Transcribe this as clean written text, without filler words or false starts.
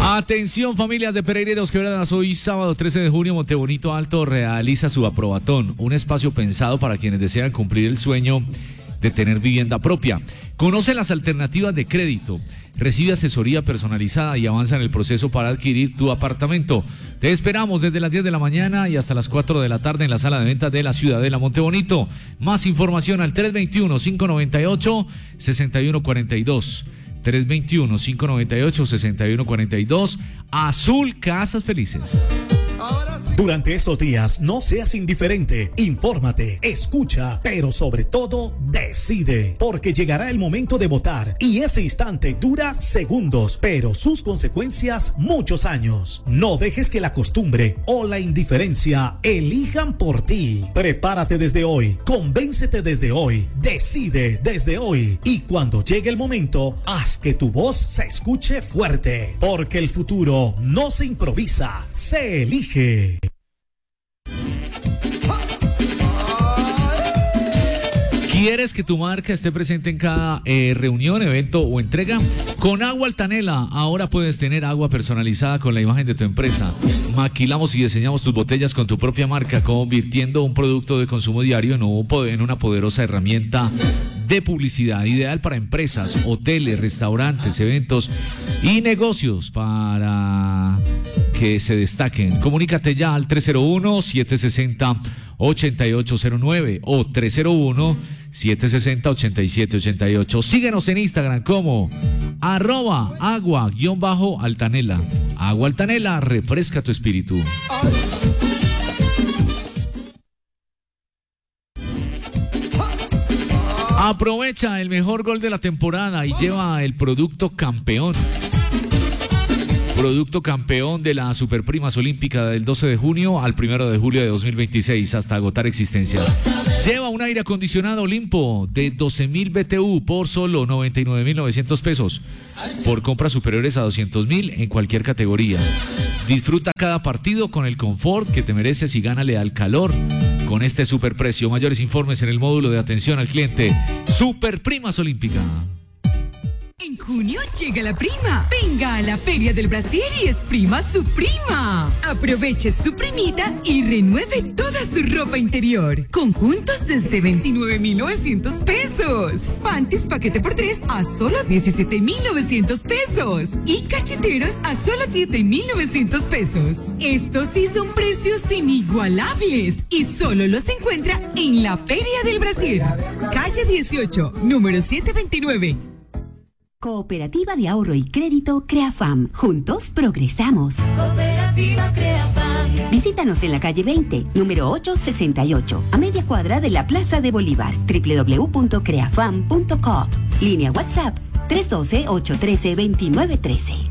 Atención, familias de Pereira y Dos Quebradas. Hoy sábado 13 de junio Montebonito Alto realiza su aprobatón, un espacio pensado para quienes desean cumplir el sueño de tener vivienda propia. Conoce las alternativas de crédito, recibe asesoría personalizada y avanza en el proceso para adquirir tu apartamento. Te esperamos desde las 10 de la mañana y hasta las 4 de la tarde en la sala de ventas de la Ciudadela Montebonito. Más información al 321-598-6142. 321-598-6142. Azul Casas Felices. Durante estos días no seas indiferente, infórmate, escucha, pero sobre todo decide, porque llegará el momento de votar y ese instante dura segundos, pero sus consecuencias muchos años. No dejes que la costumbre o la indiferencia elijan por ti. Prepárate desde hoy, convéncete desde hoy, decide desde hoy y cuando llegue el momento, haz que tu voz se escuche fuerte, porque el futuro no se improvisa, se elige. ¿Quieres que tu marca esté presente en cada reunión, evento o entrega? Con Agua Altanela, ahora puedes tener agua personalizada con la imagen de tu empresa. Maquilamos y diseñamos tus botellas con tu propia marca, convirtiendo un producto de consumo diario en una poderosa herramienta de publicidad, ideal para empresas, hoteles, restaurantes, eventos y negocios para que se destaquen. Comunícate ya al 301-760-8809 o 301-760-8788. Síguenos en Instagram como @agua_altanela. Agua Altanela, refresca tu espíritu. Aprovecha el mejor gol de la temporada y lleva el producto campeón. Producto campeón de la Superprimas Olímpica del 12 de junio al 1 de julio de 2026 hasta agotar existencia. Lleva un aire acondicionado Olimpo de 12.000 BTU por solo 99.900 pesos. Por compras superiores a 200.000 en cualquier categoría. Disfruta cada partido con el confort que te mereces y gánale al calor con este superprecio. Mayores informes en el módulo de atención al cliente Superprimas Olímpica. En junio llega la prima. Venga a la Feria del Brasier y exprima su prima. Aproveche su primita y renueve toda su ropa interior. Conjuntos desde 29.900 pesos. Panties paquete por 3 a solo 17.900 pesos. Y cacheteros a solo 7.900 pesos. Estos sí son precios inigualables y solo los encuentra en la Feria del Brasier. Calle 18, número 729. Cooperativa de Ahorro y Crédito Creafam. Juntos progresamos. Cooperativa Creafam. Visítanos en la calle 20, número 868, a media cuadra de la Plaza de Bolívar. www.creafam.co. Línea WhatsApp 312-813-2913.